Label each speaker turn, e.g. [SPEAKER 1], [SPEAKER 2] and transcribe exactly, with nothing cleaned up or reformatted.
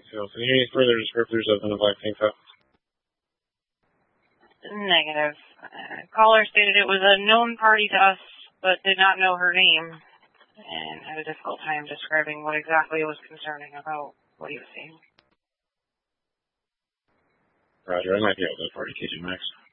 [SPEAKER 1] details. Any further descriptors of the black tank top?
[SPEAKER 2] Negative. Uh, caller stated it was a known party to us, but did not know her name, and had a difficult time describing what exactly was concerning about what he was seeing.
[SPEAKER 1] Roger, I might be able to party K J Max.